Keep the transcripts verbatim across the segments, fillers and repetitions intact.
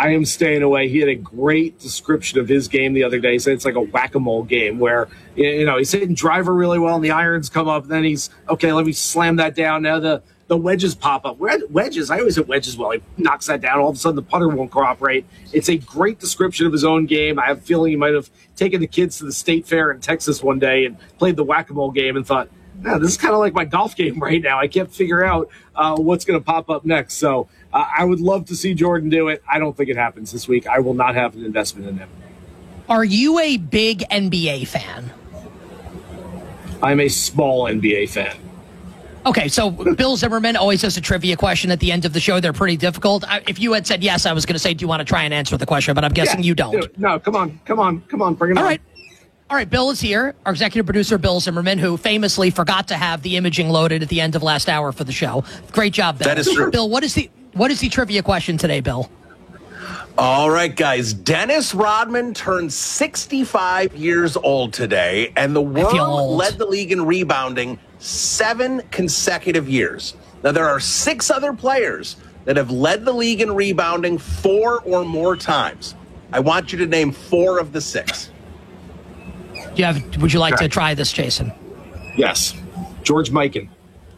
I am staying away. He had a great description of his game the other day. He said it's like a whack-a-mole game where, you know, he's hitting driver really well and the irons come up. And then he's, okay, let me slam that down. Now the, the wedges pop up. Wedges, I always hit wedges well. He knocks that down. All of a sudden the putter won't cooperate. It's a great description of his own game. I have a feeling he might have taken the kids to the state fair in Texas one day and played the whack-a-mole game and thought, no, this is kind of like my golf game right now. I can't figure out uh, what's going to pop up next. So uh, I would love to see Jordan do it. I don't think it happens this week. I will not have an investment in him. Are you a big N B A fan? I'm a small N B A fan. Okay, so Bill Zimmerman always has a trivia question at the end of the show. They're pretty difficult. I, if you had said yes, I was going to say, do you want to try and answer the question? But I'm guessing yeah, you don't. Do no, come on, come on, come on, bring it All on. All right. All right, Bill is here, our executive producer, Bill Zimmerman, who famously forgot to have the imaging loaded at the end of last hour for the show. Great job, Bill. That is true. Bill, what is the what is the trivia question today, Bill? All right, guys. Dennis Rodman turned sixty-five years old today, and the World led the league in rebounding seven consecutive years. Now, there are six other players that have led the league in rebounding four or more times. I want you to name four of the six. Do you have, would you like to try this, Jason? Yes. George Mikan.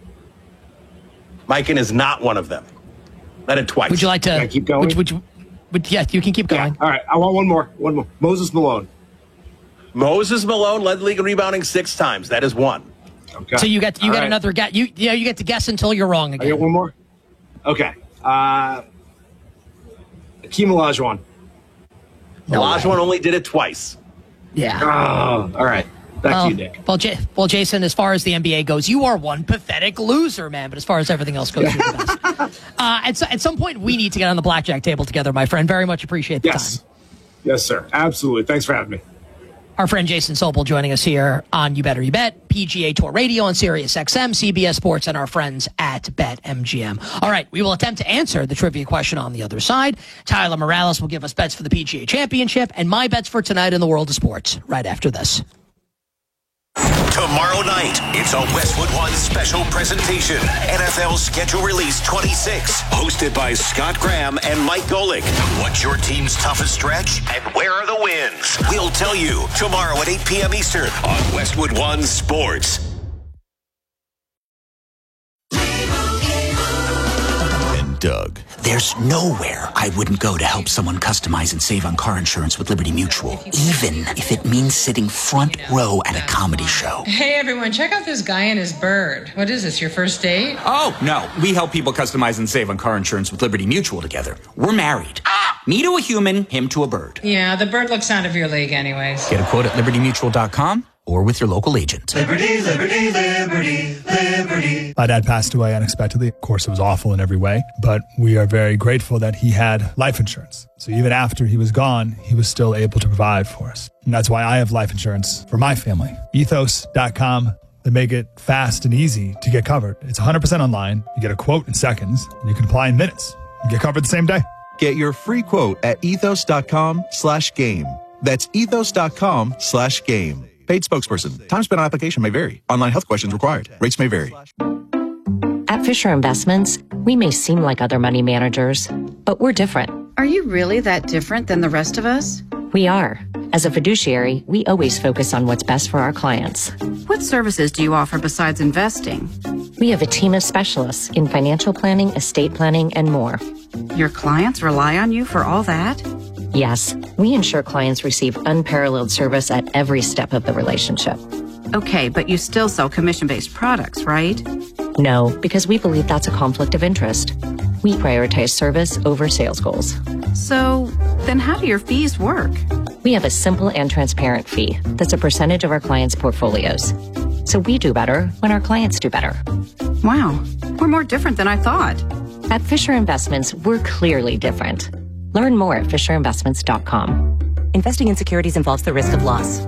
Mikan is not one of them. Let it twice. Would you like to Can I keep going? Would, would you, would, yeah, you can keep going. Yeah. All right. I want one more. One more. Moses Malone. Moses Malone led the league in rebounding six times. That is one. Okay. So you get you All get right. another guess. You yeah, you get to guess until you're wrong again. I get one more. Okay. Uh, Hakeem Olajuwon. No Olajuwon way. only did it twice. Yeah. Oh, all right. Back well, to you, Nick. Well, J- well, Jason, as far as the N B A goes, you are one pathetic loser, man. But as far as everything else goes, you're the best. Uh, at, so, at some point, we need to get on the blackjack table together, my friend. Very much appreciate the Yes. time. Yes, sir. Absolutely. Thanks for having me. Our friend Jason Sobel joining us here on You Better You Bet, P G A Tour Radio on Sirius X M, C B S Sports, and our friends at BetMGM. All right, we will attempt to answer the trivia question on the other side. Tyler Morales will give us bets for the P G A Championship and my bets for tonight in the world of sports right after this. Tomorrow night, it's a Westwood One special presentation. N F L Schedule Release twenty-six, hosted by Scott Graham and Mike Golick. What's your team's toughest stretch, and where are the wins? We'll tell you tomorrow at eight p.m. Eastern on Westwood One Sports. Doug. There's nowhere I wouldn't go to help someone customize and save on car insurance with Liberty Mutual, even if it means sitting front row at a comedy show. Hey everyone, check out this guy and his bird. What is this, your first date? Oh, no. We help people customize and save on car insurance with Liberty Mutual together. We're married. Me to a human, him to a bird. Yeah, the bird looks out of your league anyways. Get a quote at liberty mutual dot com or with your local agent. Liberty, liberty, liberty, liberty. My dad passed away unexpectedly. Of course, it was awful in every way, but we are very grateful that he had life insurance. So even after he was gone, he was still able to provide for us. And that's why I have life insurance for my family. ethos dot com. They make it fast and easy to get covered. It's one hundred percent online. You get a quote in seconds, and you can apply in minutes. You get covered the same day. Get your free quote at ethos dot com slash game. That's ethos dot com slash game. Paid spokesperson. Time spent on application may vary. Online health questions required. Rates may vary. At Fisher Investments, we may seem like other money managers, but we're different. Are you really that different than the rest of us? We are. As a fiduciary, we always focus on what's best for our clients. What services do you offer besides investing? We have a team of specialists in financial planning, estate planning, and more. Your clients rely on you for all that? Yes, we ensure clients receive unparalleled service at every step of the relationship. Okay, but you still sell commission-based products, right? No, because we believe that's a conflict of interest. We prioritize service over sales goals. So, then how do your fees work? We have a simple and transparent fee that's a percentage of our clients' portfolios. So we do better when our clients do better. Wow, we're more different than I thought. At Fisher Investments, we're clearly different. Learn more at fisher investments dot com. Investing in securities involves the risk of loss.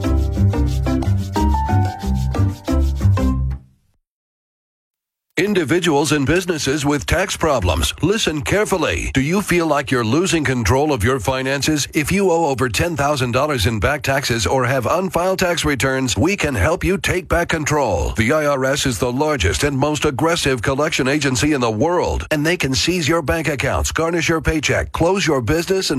Individuals and businesses with tax problems, listen carefully. Do you feel like you're losing control of your finances? If you owe over ten thousand dollars in back taxes or have unfiled tax returns, we can help you take back control. The I R S is the largest and most aggressive collection agency in the world, and they can seize your bank accounts, garnish your paycheck, close your business, and